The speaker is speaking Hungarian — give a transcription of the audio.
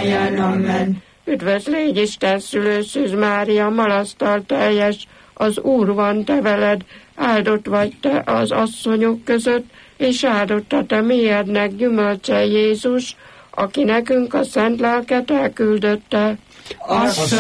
mindnyájan. Amen. Üdvözl légy Isten szülő Szűz Mária, malasztal teljes, az Úr van te veled, áldott vagy te az asszonyok között, és áldott a te méhednek gyümölcse Jézus, aki nekünk a szent lelket elküldötte.